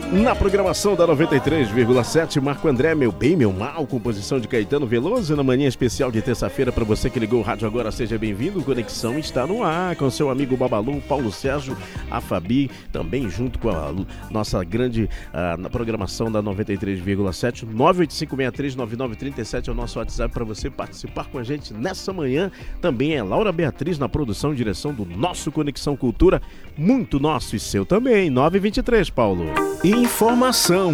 Na programação da 93,7, Marco André, Meu Bem, Meu Mal, composição de Caetano Veloso, na manhã especial de terça-feira. Para você que ligou o rádio agora, seja bem-vindo. Conexão está no ar com seu amigo Babalu, Paulo Sérgio, a Fabi, também junto com a nossa grande na programação da 93,7. 985639937 é o nosso WhatsApp para você participar com a gente nessa manhã. Também é Laura Beatriz na produção e direção do nosso Conexão Cultura, muito nosso e seu também. 923, Paulo. Informação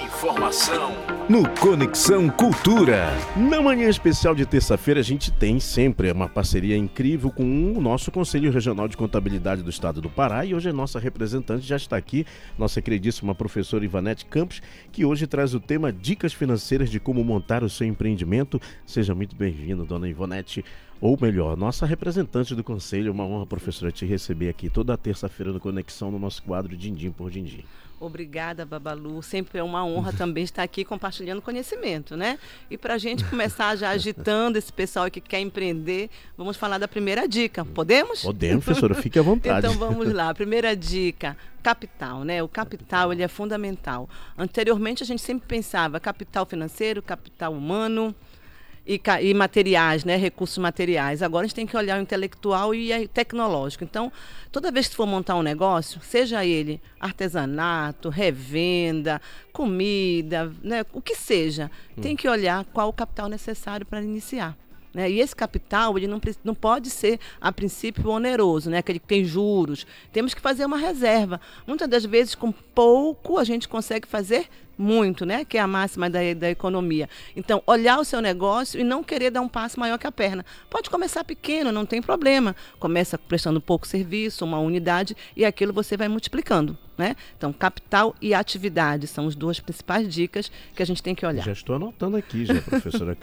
no Conexão Cultura. Na manhã especial de terça-feira, a gente tem sempre uma parceria incrível com o nosso Conselho Regional de Contabilidade do Estado do Pará, e hoje a nossa representante já está aqui, nossa queridíssima professora Ivanete Campos, que hoje traz o tema Dicas Financeiras de como montar o seu empreendimento. Seja muito bem-vinda, dona Ivanete. Ou melhor, nossa representante do Conselho. Uma honra, professora, te receber aqui toda terça-feira no Conexão, no nosso quadro Dindim por Dindim. Obrigada, Babalu. Sempre é uma honra também estar aqui compartilhando conhecimento, né? E para a gente começar já agitando esse pessoal que quer empreender, vamos falar da primeira dica. Podemos? Podemos, professora. Fique à vontade. Então vamos lá. Primeira dica, capital, né? O capital, ele é fundamental. Anteriormente a gente sempre pensava capital financeiro, capital humano e materiais, né? Recursos materiais. Agora a gente tem que olhar o intelectual e tecnológico. Então, toda vez que for montar um negócio, seja ele artesanato, revenda, comida, né? O que seja, tem que olhar qual o capital necessário para iniciar. Né? E esse capital, ele não pode ser, a princípio, oneroso, né? Aquele que tem juros. Temos que fazer uma reserva. Muitas das vezes, com pouco, a gente consegue fazer muito, né? Que é a máxima da economia. Então, olhar o seu negócio e não querer dar um passo maior que a perna. Pode começar pequeno, não tem problema. Começa prestando pouco serviço, uma unidade, e aquilo você vai multiplicando. Né? Então, capital e atividade são as duas principais dicas que a gente tem que olhar. Já estou anotando aqui, já, professora.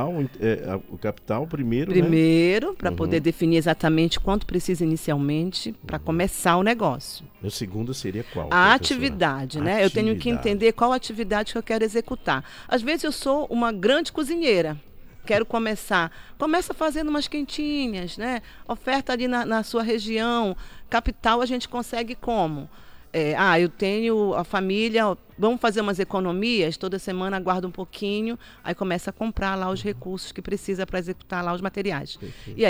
O capital primeiro, Primeiro, né? Para poder definir exatamente quanto precisa inicialmente para começar o negócio. O segundo seria qual? A atividade, né? Eu tenho que entender qual atividade que eu quero executar. Às vezes eu sou uma grande cozinheira. Quero começa fazendo umas quentinhas, né? Oferta ali na sua região. Capital a gente consegue como? Eu tenho a família, vamos fazer umas economias, toda semana guarda um pouquinho, aí começa a comprar lá os recursos que precisa para executar lá os materiais. E aí